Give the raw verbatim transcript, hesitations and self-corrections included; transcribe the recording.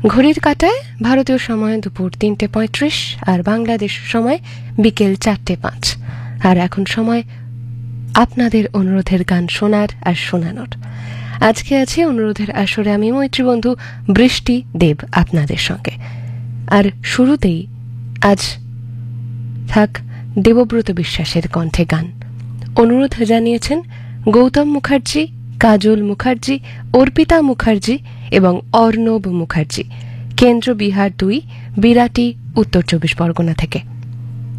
ঘড়ির কাঁটায় ভারতীয় সময় দুপুর তিনটে পঁয়ত্রিশ আর বাংলাদেশ সময় বিকেল চারটে পাঁচ। আর এখন সময় আপনাদের অনুরোধের গান শোনার আর শোনানোর। আজকে আছে অনুরোধের আসরে আমি মৈত্রী বন্ধু বৃষ্টি দেব আপনাদের সঙ্গে। আর শুরুতেই আজ থাক দেবব্রত বিশ্বাসের কণ্ঠে গান। অনুরোধ জানিয়েছেন গৌতম মুখার্জি, কাজল মুখার্জি, অর্পিতা মুখার্জি এবং অর্ণব মুখার্জি, কেন্দ্র বিহার দুই, বিরাটি, উত্তর চব্বিশ পরগনা থেকে।